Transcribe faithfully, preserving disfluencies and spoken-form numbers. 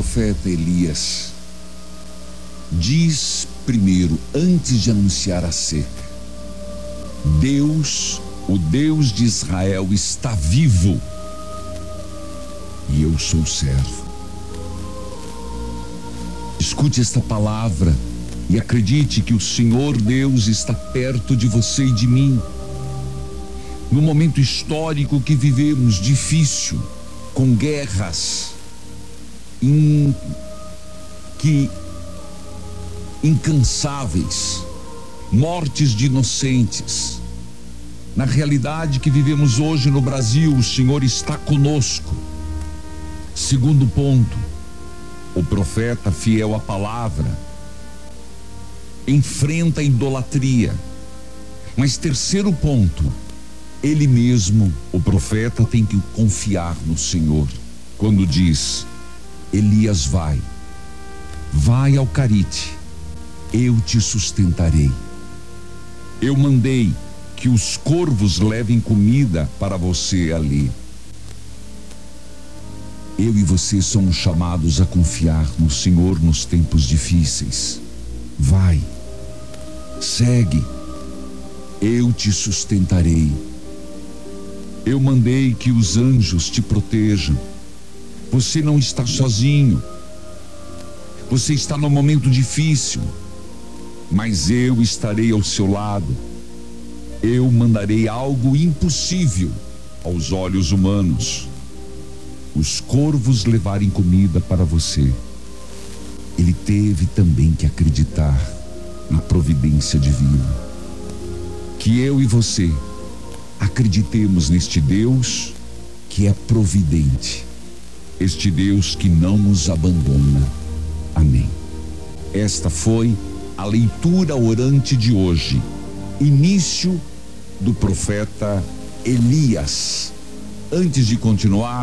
profeta Elias diz primeiro, antes de anunciar a seca: Deus, o Deus de Israel, está vivo e eu sou servo. Escute esta palavra e acredite que o Senhor Deus está perto de você e de mim. No momento histórico que vivemos, difícil, com guerras, in, que incansáveis, mortes de inocentes. Na realidade que vivemos hoje no Brasil, o Senhor está conosco. Segundo ponto, o profeta fiel à palavra enfrenta a idolatria. Mas terceiro ponto, ele mesmo, o profeta, tem que confiar no Senhor. Quando diz: Elias, vai, vai ao Carite, eu te sustentarei. Eu mandei que os corvos levem comida para você ali. Eu e você somos chamados a confiar no Senhor nos tempos difíceis. Vai, segue, eu te sustentarei. Eu mandei que os anjos te protejam. Você não está sozinho. Você está num momento difícil, mas eu estarei ao seu lado. Eu mandarei algo impossível aos olhos humanos: os corvos levarem comida para você. Ele teve também que acreditar na providência divina. Que eu e você acreditemos neste Deus que é providente, este Deus que não nos abandona. Amém. Esta foi a leitura orante de hoje, início do profeta Elias. Antes de continuar,